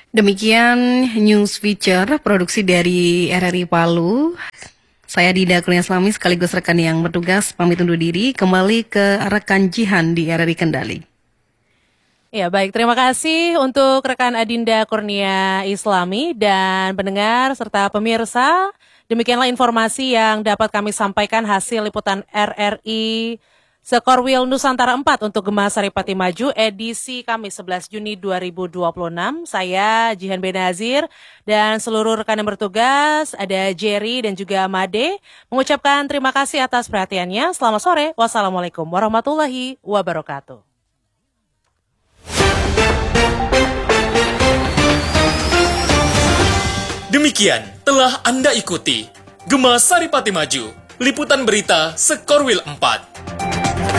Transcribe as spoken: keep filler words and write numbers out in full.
Demikian News Feature, produksi dari R R I Palu. Saya Dinda Kurnia Islami sekaligus rekan yang bertugas pamit undur diri kembali ke rekan Jihan di R R I Kendali. Ya baik, terima kasih untuk rekan Adinda Kurnia Islami dan pendengar serta pemirsa. Demikianlah informasi yang dapat kami sampaikan hasil liputan R R I Sekorwil Nusantara empat untuk Gema Saripati Maju edisi Kamis sebelas Juni dua ribu dua puluh enam. Saya Jihan Benazir dan seluruh rekan yang bertugas, ada Jerry dan juga Made, mengucapkan terima kasih atas perhatiannya. Selamat sore, wassalamualaikum warahmatullahi wabarakatuh. Demikian telah Anda ikuti Gema Saripati Maju, liputan berita Sekorwil empat.